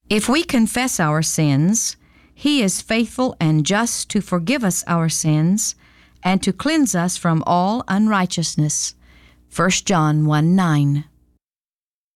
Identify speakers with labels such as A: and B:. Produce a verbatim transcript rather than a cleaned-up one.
A: If we confess our sins, He is faithful and just to forgive us our sins and to cleanse us from all unrighteousness. First John one nine.